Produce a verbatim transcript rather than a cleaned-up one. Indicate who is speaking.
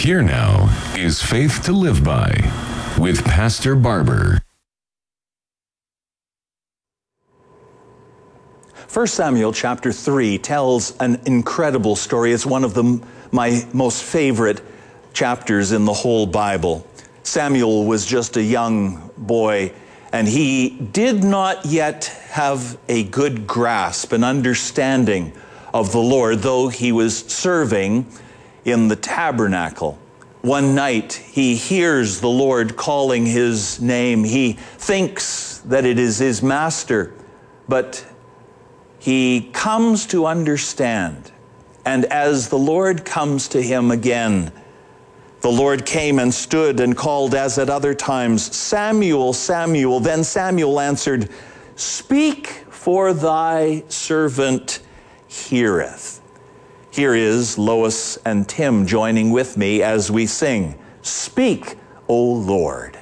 Speaker 1: Here now is Faith to Live By with Pastor Barber.
Speaker 2: First Samuel chapter three tells an incredible story. It's one of the, my most favorite chapters in the whole Bible. Samuel was just a young boy, and he did not yet have a good grasp, an understanding of the Lord, though he was serving in the tabernacle. One night, he hears the Lord calling his name. He thinks that it is his master, but he comes to understand. And as the Lord comes to him again, the Lord came and stood and called as at other times, "Samuel, Samuel." Then Samuel answered, "Speak, for thy servant heareth." Here is Lois and Tim joining with me as we sing, "Speak, O Lord."